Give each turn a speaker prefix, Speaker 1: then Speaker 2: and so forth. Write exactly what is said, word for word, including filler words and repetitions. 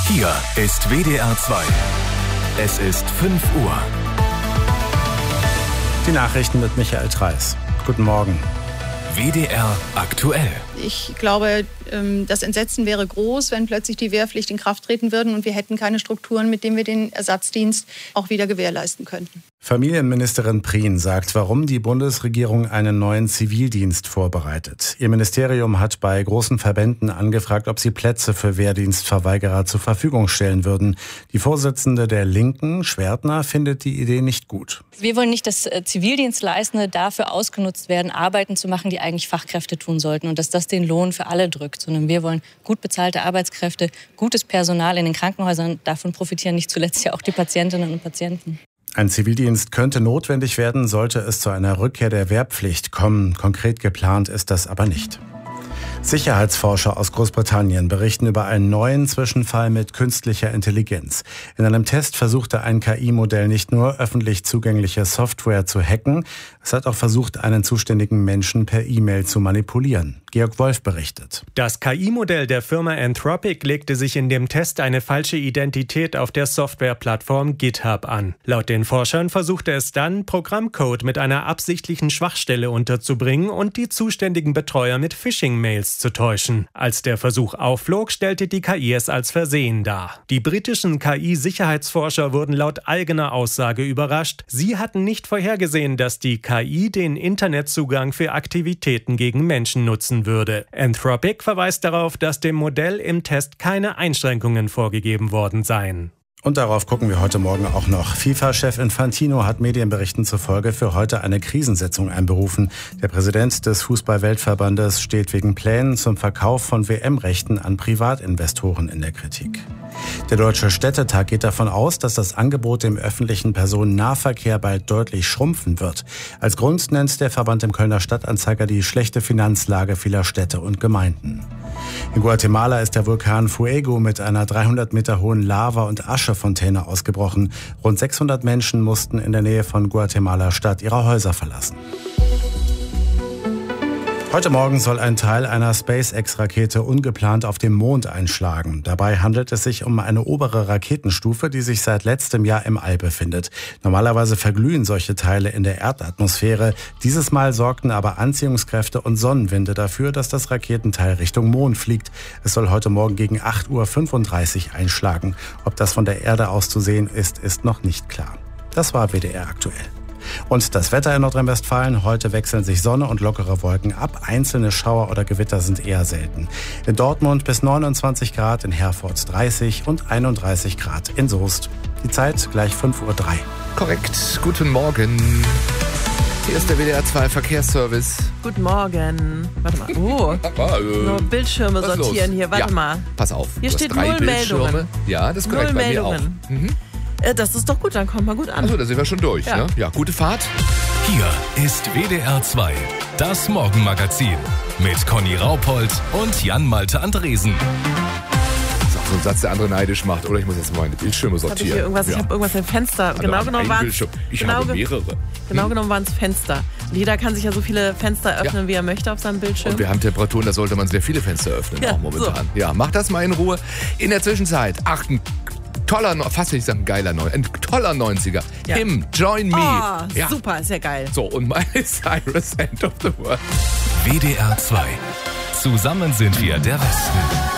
Speaker 1: Hier ist W D R zwei. Es ist fünf Uhr.
Speaker 2: Die Nachrichten mit Michael Treis. Guten Morgen.
Speaker 1: W D R aktuell.
Speaker 3: Ich glaube, das Entsetzen wäre groß, wenn plötzlich die Wehrpflicht in Kraft treten würde und wir hätten keine Strukturen, mit denen wir den Ersatzdienst auch wieder gewährleisten könnten.
Speaker 2: Familienministerin Prien sagt, warum die Bundesregierung einen neuen Zivildienst vorbereitet. Ihr Ministerium hat bei großen Verbänden angefragt, ob sie Plätze für Wehrdienstverweigerer zur Verfügung stellen würden. Die Vorsitzende der Linken, Schwertner, findet die Idee nicht gut.
Speaker 4: Wir wollen nicht, dass Zivildienstleistende dafür ausgenutzt werden, Arbeiten zu machen, die eigentlich Fachkräfte tun sollten und dass das den Lohn für alle drückt, sondern wir wollen gut bezahlte Arbeitskräfte, gutes Personal in den Krankenhäusern. Davon profitieren nicht zuletzt ja auch die Patientinnen und Patienten.
Speaker 2: Ein Zivildienst könnte notwendig werden, sollte es zu einer Rückkehr der Wehrpflicht kommen. Konkret geplant ist das aber nicht. Sicherheitsforscher aus Großbritannien berichten über einen neuen Zwischenfall mit künstlicher Intelligenz. In einem Test versuchte ein K I-Modell nicht nur öffentlich zugängliche Software zu hacken, es hat auch versucht, einen zuständigen Menschen per E-Mail zu manipulieren. Georg Wolf berichtet.
Speaker 5: Das K I-Modell der Firma Anthropic legte sich in dem Test eine falsche Identität auf der Softwareplattform GitHub an. Laut den Forschern versuchte es dann, Programmcode mit einer absichtlichen Schwachstelle unterzubringen und die zuständigen Betreuer mit Phishing-Mails zu täuschen. Als der Versuch aufflog, stellte die K I es als Versehen dar. Die britischen K I-Sicherheitsforscher wurden laut eigener Aussage überrascht. Sie hatten nicht vorhergesehen, dass die K I den Internetzugang für Aktivitäten gegen Menschen nutzen würde. Anthropic verweist darauf, dass dem Modell im Test keine Einschränkungen vorgegeben worden seien.
Speaker 2: Und darauf gucken wir heute Morgen auch noch. FIFA-Chef Infantino hat Medienberichten zufolge für heute eine Krisensitzung einberufen. Der Präsident des Fußball-Weltverbandes steht wegen Plänen zum Verkauf von W M-Rechten an Privatinvestoren in der Kritik. Der Deutsche Städtetag geht davon aus, dass das Angebot im öffentlichen Personennahverkehr bald deutlich schrumpfen wird. Als Grund nennt der Verband im Kölner Stadtanzeiger die schlechte Finanzlage vieler Städte und Gemeinden. In Guatemala ist der Vulkan Fuego mit einer dreihundert Meter hohen Lava- und Aschefontäne ausgebrochen. Rund sechshundert Menschen mussten in der Nähe von Guatemala-Stadt ihre Häuser verlassen. Heute Morgen soll ein Teil einer SpaceX-Rakete ungeplant auf dem Mond einschlagen. Dabei handelt es sich um eine obere Raketenstufe, die sich seit letztem Jahr im All befindet. Normalerweise verglühen solche Teile in der Erdatmosphäre. Dieses Mal sorgten aber Anziehungskräfte und Sonnenwinde dafür, dass das Raketenteil Richtung Mond fliegt. Es soll heute Morgen gegen acht Uhr fünfunddreißig einschlagen. Ob das von der Erde aus zu sehen ist, ist noch nicht klar. Das war W D R aktuell. Und das Wetter in Nordrhein-Westfalen. Heute wechseln sich Sonne und lockere Wolken ab. Einzelne Schauer oder Gewitter sind eher selten. In Dortmund bis neunundzwanzig Grad, in Herford dreißig und einunddreißig Grad in Soest. Die Zeit gleich fünf Uhr drei.
Speaker 6: Korrekt. Guten Morgen. Hier ist der W D R zwei Verkehrsservice.
Speaker 7: Guten Morgen. Warte mal. Oh, nur Bildschirme sortieren hier. Warte
Speaker 6: ja,
Speaker 7: mal.
Speaker 6: Pass auf.
Speaker 7: Hier
Speaker 6: du
Speaker 7: steht
Speaker 6: hast drei
Speaker 7: null
Speaker 6: Bildschirme.
Speaker 7: Meldungen.
Speaker 6: Ja, das ist korrekt.
Speaker 7: Null
Speaker 6: bei mir auch.
Speaker 7: Meldungen. Mhm. Das ist doch gut, dann kommt mal gut an.
Speaker 6: Achso, da sind wir schon durch.
Speaker 7: Ja.
Speaker 6: Ne? Ja, gute Fahrt.
Speaker 1: Hier ist W D R zwei, das Morgenmagazin mit Conny Raupold und Jan-Malte Andresen.
Speaker 6: So ein Satz, der andere neidisch macht. Oder ich muss jetzt mal meine Bildschirme sortieren.
Speaker 7: Hab ich hier irgendwas,
Speaker 6: ja.
Speaker 7: ich habe irgendwas im Fenster.
Speaker 6: Also
Speaker 7: genau genommen waren es
Speaker 6: Ich
Speaker 7: genau
Speaker 6: habe
Speaker 7: ge-
Speaker 6: mehrere.
Speaker 7: Genau
Speaker 6: hm?
Speaker 7: genommen waren es Fenster. Und jeder kann sich ja so viele Fenster öffnen,
Speaker 6: ja.
Speaker 7: wie er möchte auf seinem Bildschirm.
Speaker 6: Und wir haben Temperaturen, da sollte man sehr viele Fenster öffnen,
Speaker 7: ja,
Speaker 6: auch momentan.
Speaker 7: So.
Speaker 6: Ja, mach das mal in Ruhe. In der Zwischenzeit, achten. Toller, fast will ich sagen, geiler Neunziger. Ein toller Neunziger.
Speaker 7: Ja.
Speaker 6: Him, Join Me.
Speaker 7: Oh,
Speaker 6: ja.
Speaker 7: super, ist ja geil.
Speaker 6: So, und Miley Cyrus, End of the World.
Speaker 1: W D R zwei. Zusammen sind wir der Westen.